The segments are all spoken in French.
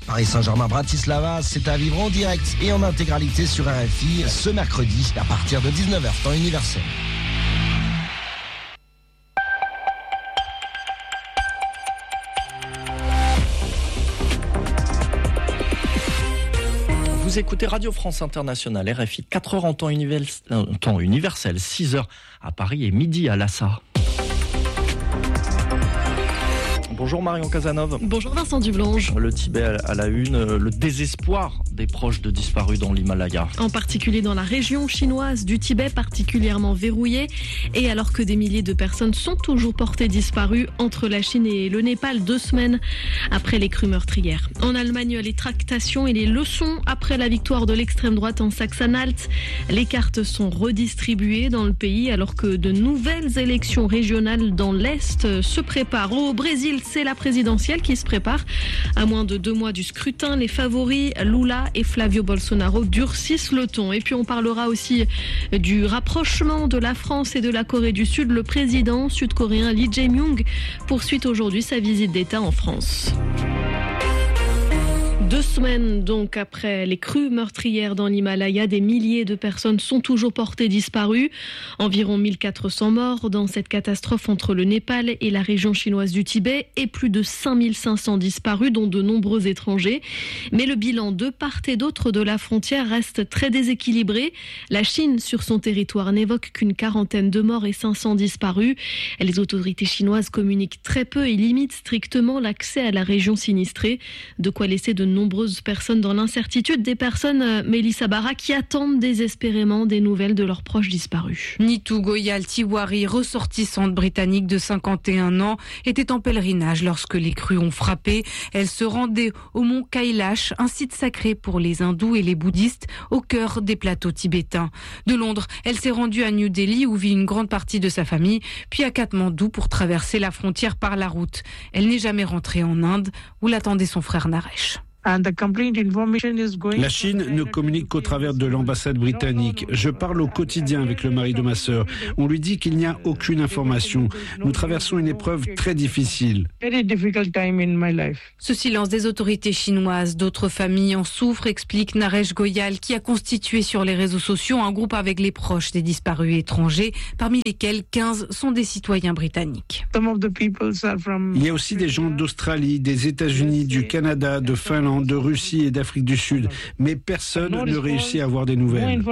Paris Saint-Germain-Bratislava, c'est à vivre en direct et en intégralité sur RFI ce mercredi à partir de 19h, temps universel. Vous écoutez Radio France Internationale, RFI, 4h en temps universel, 6h à Paris et midi à Lhassa. Bonjour Marion Casanov. Bonjour Vincent Dublange. Le Tibet à la une, le désespoir des proches de disparus dans l'Himalaya. En particulier dans la région chinoise du Tibet, particulièrement verrouillée. Et alors que des milliers de personnes sont toujours portées disparues entre la Chine et le Népal 2 semaines après les crues meurtrières. En Allemagne, les tractations et les leçons après la victoire de l'extrême droite en Saxe-Anhalt. Les cartes sont redistribuées dans le pays alors que de nouvelles élections régionales dans l'Est se préparent. Au Brésil, c'est la présidentielle qui se prépare. À moins de 2 mois du scrutin, les favoris Lula et Flavio Bolsonaro durcissent le ton. Et puis on parlera aussi du rapprochement de la France et de la Corée du Sud. Le président sud-coréen Lee Jae-myung poursuit aujourd'hui sa visite d'État en France. 2 semaines donc après les crues meurtrières dans l'Himalaya, des milliers de personnes sont toujours portées disparues. Environ 1400 morts dans cette catastrophe entre le Népal et la région chinoise du Tibet et plus de 5500 disparus, dont de nombreux étrangers. Mais le bilan de part et d'autre de la frontière reste très déséquilibré. La Chine, sur son territoire, n'évoque qu'une quarantaine de morts et 500 disparus. Les autorités chinoises communiquent très peu et limitent strictement l'accès à la région sinistrée. De quoi laisser de nombreuses personnes dans l'incertitude, des personnes, Mélissa Barra, qui attendent désespérément des nouvelles de leurs proches disparus. Nitu Goyal Tiwari, ressortissante britannique de 51 ans, était en pèlerinage lorsque les crues ont frappé. Elle se rendait au mont Kailash, un site sacré pour les hindous et les bouddhistes, au cœur des plateaux tibétains. De Londres, elle s'est rendue à New Delhi où vit une grande partie de sa famille, puis à Katmandou pour traverser la frontière par la route. Elle n'est jamais rentrée en Inde où l'attendait son frère Naresh. La Chine ne communique qu'au travers de l'ambassade britannique. Je parle au quotidien avec le mari de ma sœur. On lui dit qu'il n'y a aucune information. Nous traversons une épreuve très difficile. Ce silence des autorités chinoises, d'autres familles en souffrent, explique Naresh Goyal, qui a constitué sur les réseaux sociaux un groupe avec les proches des disparus étrangers, parmi lesquels 15 sont des citoyens britanniques. Il y a aussi des gens d'Australie, des États-Unis, du Canada, de Finlande, de Russie et d'Afrique du Sud, mais personne ne réussit à avoir des nouvelles.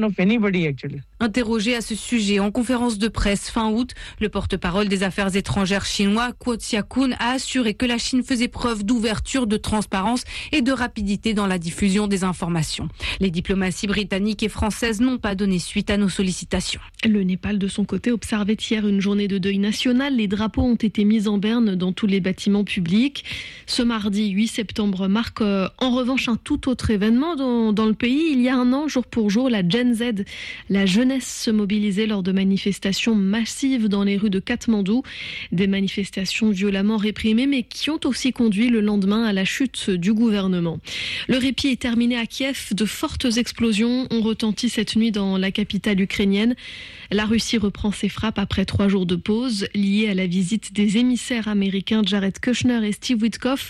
Interrogé à ce sujet en conférence de presse fin août, le porte-parole des affaires étrangères chinois, Guo Xiaokun, a assuré que la Chine faisait preuve d'ouverture, de transparence et de rapidité dans la diffusion des informations. Les diplomaties britanniques et françaises n'ont pas donné suite à nos sollicitations. Le Népal, de son côté, observait hier une journée de deuil national. Les drapeaux ont été mis en berne dans tous les bâtiments publics. Ce mardi 8 septembre marque en revanche un tout autre événement dans le pays. Il y a un an, jour pour jour, la Gen Z, la jeunesse, se mobilisait lors de manifestations massives dans les rues de Katmandou. Des manifestations violemment réprimées, mais qui ont aussi conduit le lendemain à la chute du gouvernement. Le répit est terminé à Kiev. De fortes explosions ont retenti cette nuit dans la capitale ukrainienne. La Russie reprend ses frappes après 3 jours de pause liées à la visite des émissaires américains Jared Kushner et Steve Witkoff.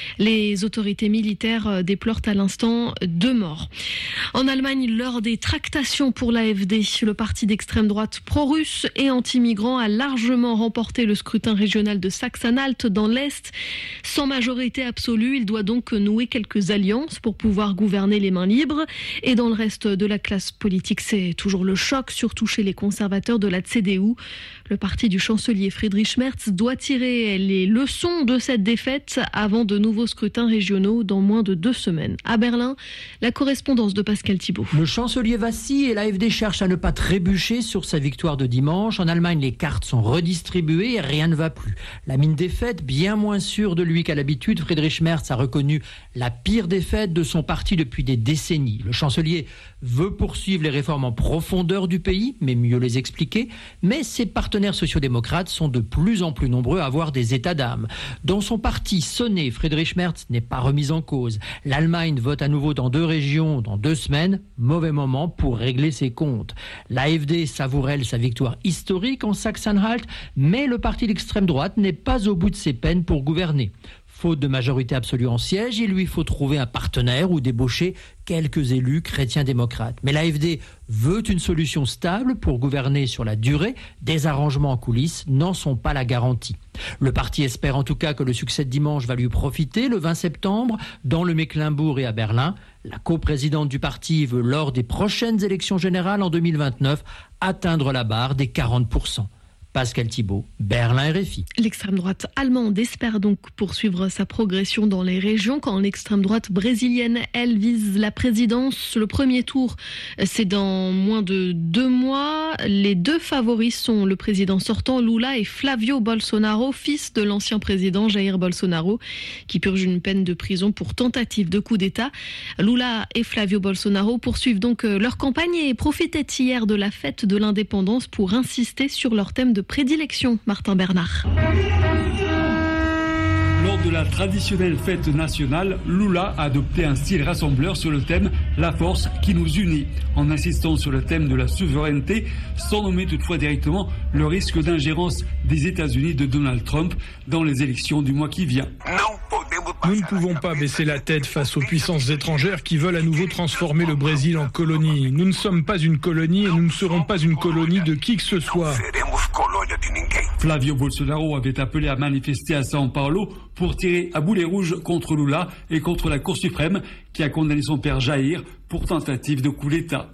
Les autorités militaires déplorent à l'instant 2 morts. En Allemagne, lors des tractations pour l'AfD, le parti d'extrême droite pro-russe et anti-migrants a largement remporté le scrutin régional de Saxe-Anhalt dans l'Est. Sans majorité absolue, il doit donc nouer quelques alliances pour pouvoir gouverner les mains libres. Et dans le reste de la classe politique, c'est toujours le choc, surtout chez les conservateurs de la CDU. Le parti du chancelier Friedrich Merz doit tirer les leçons de cette défaite avant de nouveaux scrutins régionaux dans moins de 2 semaines. À Berlin, la correspondance de Pascal Thibault. Le chancelier vacille et l'AfD cherche à ne pas trébucher sur sa victoire de dimanche. En Allemagne, les cartes sont redistribuées et rien ne va plus. La mine défaite, bien moins sûre de lui qu'à l'habitude, Friedrich Merz a reconnu la pire défaite de son parti depuis des décennies. Le chancelier veut poursuivre les réformes en profondeur du pays, mais mieux les expliquer. Mais ses partenaires sociodémocrates sont de plus en plus nombreux à avoir des états d'âme. Dans son parti sonné, Friedrich Merz n'est pas remis en cause. L'Allemagne vote à nouveau dans 2 régions dans 2 semaines. Mauvais moment pour régler ses comptes. L'AfD savoure, elle, sa victoire historique en Saxe-Anhalt, mais le parti d'extrême droite n'est pas au bout de ses peines pour gouverner. Faute de majorité absolue en siège, il lui faut trouver un partenaire ou débaucher quelques élus chrétiens-démocrates. Mais l'AfD veut une solution stable pour gouverner sur la durée. Des arrangements en coulisses n'en sont pas la garantie. Le parti espère en tout cas que le succès de dimanche va lui profiter le 20 septembre dans le Mecklembourg et à Berlin. La coprésidente du parti veut lors des prochaines élections générales en 2029 atteindre la barre des 40%. Pascal Thibault, Berlin RFI. L'extrême droite allemande espère donc poursuivre sa progression dans les régions quand l'extrême droite brésilienne, elle, vise la présidence. Le premier tour, c'est dans moins de 2 mois. Les deux favoris sont le président sortant Lula et Flavio Bolsonaro, fils de l'ancien président Jair Bolsonaro, qui purge une peine de prison pour tentative de coup d'État. Lula et Flavio Bolsonaro poursuivent donc leur campagne et profitaient hier de la fête de l'indépendance pour insister sur leur thème de prédilection. Martin Bernard. Lors de la traditionnelle fête nationale, Lula a adopté un style rassembleur sur le thème « La force qui nous unit », en insistant sur le thème de la souveraineté, sans nommer toutefois directement le risque d'ingérence des États-Unis de Donald Trump dans les élections du mois qui vient. Nous ne pouvons pas baisser la tête face aux puissances étrangères qui veulent à nouveau transformer le Brésil en colonie. Nous ne sommes pas une colonie et nous ne serons pas une colonie de qui que ce soit. Flavio Bolsonaro avait appelé à manifester à São Paulo pour tirer à boulet rouge contre Lula et contre la Cour suprême qui a condamné son père Jair pour tentative de coup d'État.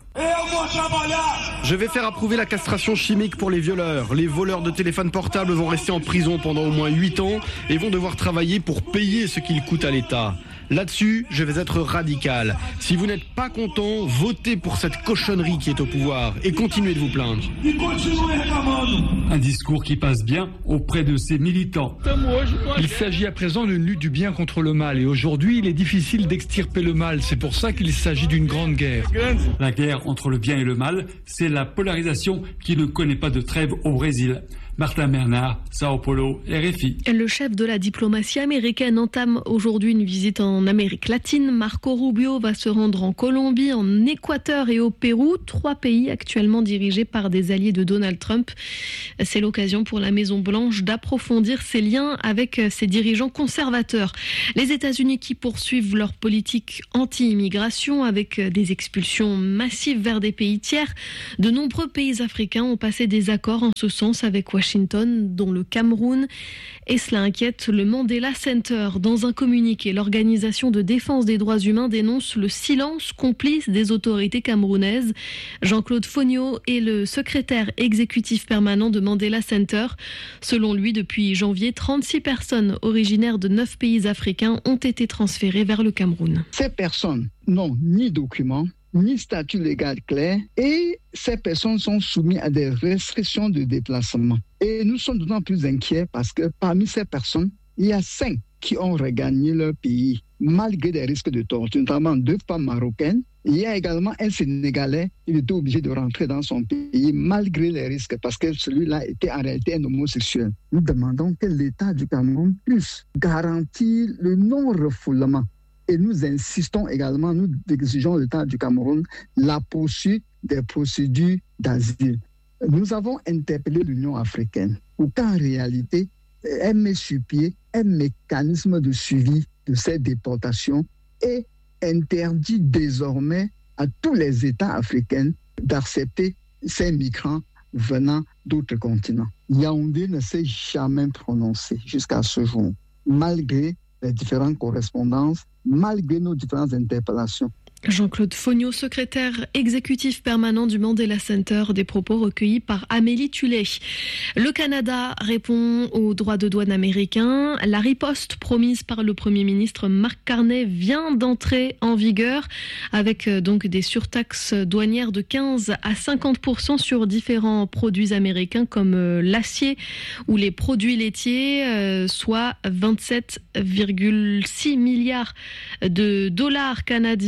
Je vais faire approuver la castration chimique pour les violeurs. Les voleurs de téléphones portables vont rester en prison pendant au moins 8 ans et vont devoir travailler pour payer ce qu'ils coûtent à l'État. Là-dessus, je vais être radical. Si vous n'êtes pas content, votez pour cette cochonnerie qui est au pouvoir et continuez de vous plaindre. Un discours qui passe bien auprès de ses militants. Il s'agit à présent d'une lutte du bien contre le mal et aujourd'hui, il est difficile d'extirper le mal. C'est pour ça qu'il s'agit d'une grande guerre. La guerre entre le bien et le mal, c'est la polarisation qui ne connaît pas de trêve au Brésil. Martin Bernard, Sao Paulo, RFI. Le chef de la diplomatie américaine entame aujourd'hui une visite en Amérique latine. Marco Rubio va se rendre en Colombie, en Équateur et au Pérou, 3 pays actuellement dirigés par des alliés de Donald Trump. C'est l'occasion pour la Maison-Blanche d'approfondir ses liens avec ses dirigeants conservateurs. Les États-Unis qui poursuivent leur politique anti-immigration avec des expulsions massives vers des pays tiers. De nombreux pays africains ont passé des accords en ce sens avec Washington, dont le Cameroun. Et cela inquiète le Mandela Center. Dans un communiqué, l'organisation de défense des droits humains dénonce le silence complice des autorités camerounaises. Jean-Claude Fogno est le secrétaire exécutif permanent de Mandela Center. Selon lui, depuis janvier, 36 personnes originaires de 9 pays africains ont été transférées vers le Cameroun. Ces personnes n'ont ni documents, ni statut légal clair, et ces personnes sont soumises à des restrictions de déplacement. Et nous sommes d'autant plus inquiets parce que parmi ces personnes, il y a 5 qui ont regagné leur pays, malgré des risques de torture, notamment 2 femmes marocaines. Il y a également un Sénégalais, il était obligé de rentrer dans son pays, malgré les risques, parce que celui-là était en réalité un homosexuel. Nous demandons que l'État du Cameroun puisse garantir le non-refoulement. Et nous insistons également, nous exigeons de l'État du Cameroun la poursuite des procédures d'asile. Nous avons interpellé l'Union africaine pour qu'en réalité, elle met sur pied un mécanisme de suivi de ces déportations et interdit désormais à tous les États africains d'accepter ces migrants venant d'autres continents. Yaoundé ne s'est jamais prononcé jusqu'à ce jour, malgré les différentes correspondances, malgré nos différentes interpellations. Jean-Claude Fogno, secrétaire exécutif permanent du Mandela Center, des propos recueillis par Amélie Tullet. Le Canada répond aux droits de douane américains. La riposte promise par le Premier ministre Mark Carney vient d'entrer en vigueur avec donc des surtaxes douanières de 15 à 50% sur différents produits américains comme l'acier ou les produits laitiers, soit 27,6 milliards de dollars canadiens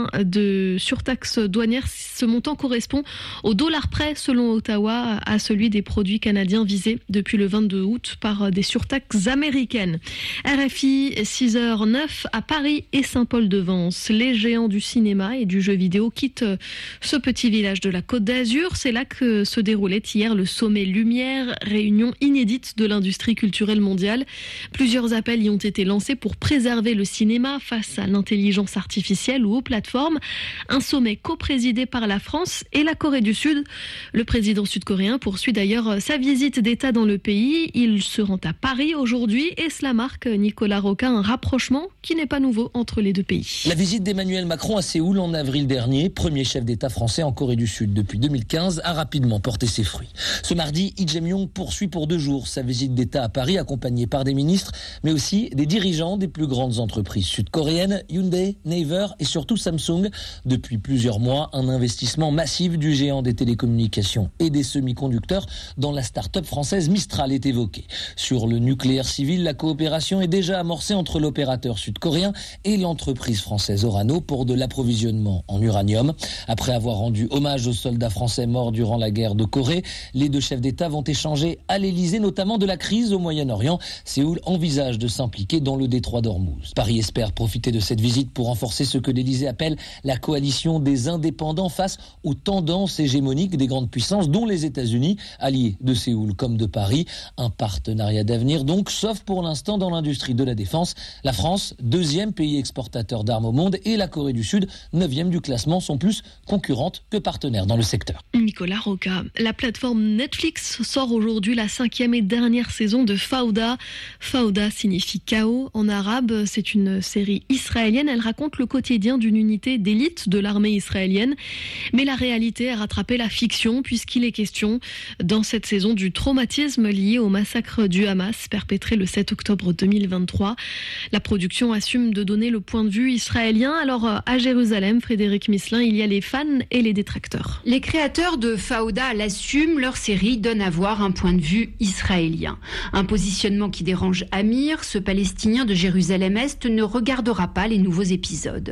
de surtaxe douanière. Ce montant correspond au dollar près, selon Ottawa, à celui des produits canadiens visés depuis le 22 août par des surtaxes américaines. RFI, 6h09 à Paris et Saint-Paul-de-Vence. Les géants du cinéma et du jeu vidéo quittent ce petit village de la Côte d'Azur. C'est là que se déroulait hier le sommet Lumière, réunion inédite de l'industrie culturelle mondiale. Plusieurs appels y ont été lancés pour préserver le cinéma face à l'intelligence artificielle ou aux plateformes. Un sommet co-présidé par la France et la Corée du Sud. Le président sud-coréen poursuit d'ailleurs sa visite d'État dans le pays. Il se rend à Paris aujourd'hui et cela marque, Nicolas Roca, un rapprochement qui n'est pas nouveau entre les deux pays. La visite d'Emmanuel Macron à Séoul en avril dernier, premier chef d'État français en Corée du Sud depuis 2015, a rapidement porté ses fruits. Ce mardi, Lee Jae-myung poursuit pour 2 jours sa visite d'État à Paris, accompagné par des ministres, mais aussi des dirigeants des plus grandes entreprises sud-coréennes, Hyundai, Naver et surtout Samsung. Depuis plusieurs mois, un investissement massif du géant des télécommunications et des semi-conducteurs dans la start-up française Mistral est évoqué. Sur le nucléaire civil, la coopération est déjà amorcée entre l'opérateur sud-coréen et l'entreprise française Orano pour de l'approvisionnement en uranium. Après avoir rendu hommage aux soldats français morts durant la guerre de Corée, les deux chefs d'État vont échanger à l'Elysée, notamment de la crise au Moyen-Orient. Séoul envisage de s'impliquer dans le détroit d'Ormuz. Paris espère profiter de cette visite pour renforcer ce que l'Elysée appelle la coalition des indépendants face aux tendances hégémoniques des grandes puissances, dont les États-Unis, alliés de Séoul comme de Paris. Un partenariat d'avenir donc, sauf pour l'instant dans l'industrie de la défense. La France, 2e pays exportateur d'armes au monde, et la Corée du Sud, 9e du classement, sont plus concurrentes que partenaires dans le secteur. Nicolas Roca. La plateforme Netflix sort aujourd'hui la 5e et dernière saison de Fauda. Fauda signifie chaos en arabe. C'est une série israélienne. Elle raconte le quotidien d'une unité d'élite de l'armée israélienne. Mais la réalité a rattrapé la fiction puisqu'il est question dans cette saison du traumatisme lié au massacre du Hamas perpétré le 7 octobre 2023. La production assume de donner le point de vue israélien. Alors à Jérusalem, Frédéric Misselin, il y a les fans et les détracteurs. Les créateurs de Fauda l'assument, leur série donne à voir un point de vue israélien. Un positionnement qui dérange Amir, ce Palestinien de Jérusalem-Est ne regardera pas les nouveaux épisodes.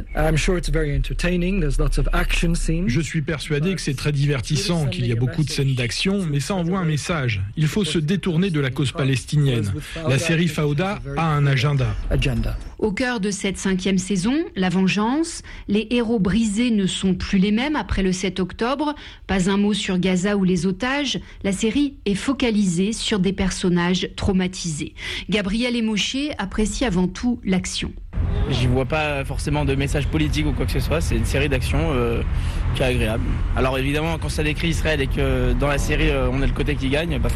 Je suis persuadé que c'est très divertissant, qu'il y a beaucoup de scènes d'action, mais ça envoie un message. Il faut se détourner de la cause palestinienne. La série Fauda a un agenda. Au cœur de cette 5e saison, la vengeance. Les héros brisés ne sont plus les mêmes après le 7 octobre. Pas un mot sur Gaza ou les otages. La série est focalisée sur des personnages traumatisés. Gabriel Emoché apprécie avant tout l'action. J'y vois pas forcément de message politique ou quoi que ce soit, c'est une série d'action qui est agréable. Alors évidemment, quand ça décrit Israël et que dans la série on a le côté qui gagne,